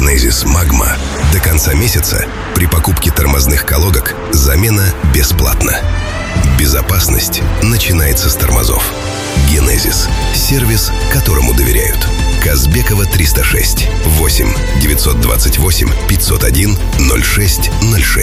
Genesis Magma. До конца месяца при покупке тормозных колодок замена бесплатна. Безопасность начинается с тормозов. Genesis – сервис, которому доверяют. Казбекова, 306, 8 928 501 06 06.